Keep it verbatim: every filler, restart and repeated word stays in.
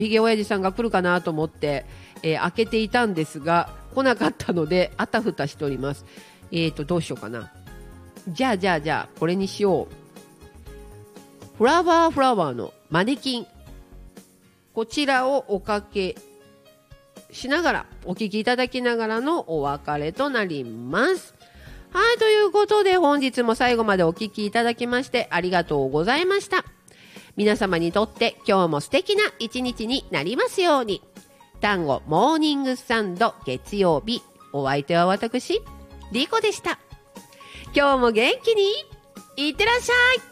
ひげ親父さんが来るかなと思って、えー開けていたんですが来なかったのであたふたしております。えーとどうしようかな。じゃあじゃあじゃあこれにしよう。フラワーフラワーのマネキン、こちらをおかけしながらお聞きいただきながらのお別れとなります。はい、ということで本日も最後までお聞きいただきましてありがとうございました。皆様にとって今日も素敵な一日になりますように。単語モーニングサンド月曜日、お相手は私リコでした。今日も元気にいってらっしゃい。